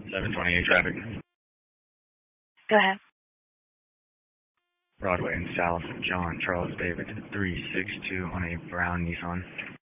728 traffic. Go ahead. Broadway and South, John Charles David, 362 on a brown Nissan.